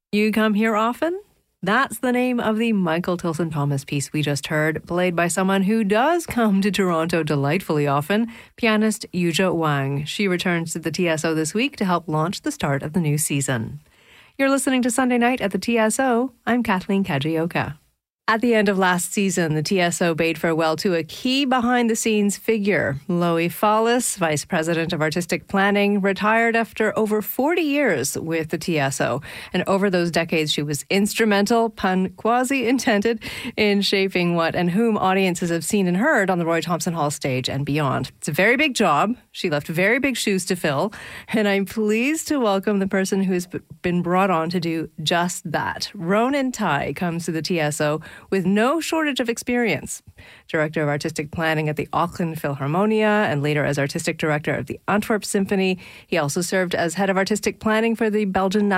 You come here often? That's the name of the Michael Tilson Thomas piece we just heard, played by someone who does come to Toronto delightfully often, pianist Yuja Wang. She returns to the TSO this week to help launch the start of the new season. You're listening to Sunday Night at the TSO. I'm Kathleen Kajioka. At the end of last season, the TSO bade farewell to a key behind-the-scenes figure. Loie Fallis, Vice President of Artistic Planning, retired after over 40 years with the TSO. And over those decades, she was instrumental, pun quasi-intended, in shaping what and whom audiences have seen and heard on the Roy Thomson Hall stage and beyond. It's a very big job. She left very big shoes to fill. And I'm pleased to welcome the person who's been brought on to do just that. Ronan Tai comes to the TSO with no shortage of experience. Director of Artistic Planning at the Auckland Philharmonia and later as Artistic Director of the Antwerp Symphony. He also served as Head of Artistic Planning for the Belgian